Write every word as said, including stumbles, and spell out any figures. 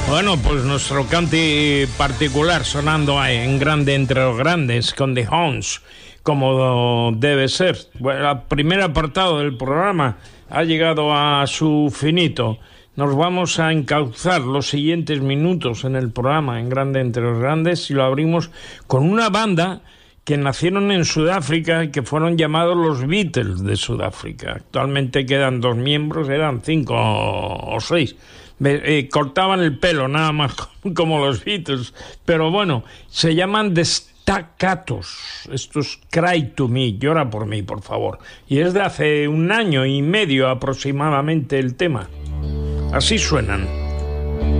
Bueno, pues nuestro canti particular sonando ahí en grande entre los grandes con The Hounds, como debe ser. Bueno, el primer apartado del programa ha llegado a su finito. Nos vamos a encauzar los siguientes minutos en el programa en grande entre los grandes y lo abrimos con una banda que nacieron en Sudáfrica y que fueron llamados los Beatles de Sudáfrica. Actualmente quedan dos miembros, eran cinco o seis. Eh, cortaban el pelo nada más como los Beatles, pero bueno, se llaman The Staccatos. Esto es Cry to Me, llora por mí, por favor. Y es de hace un año y medio aproximadamente el tema. Así suenan.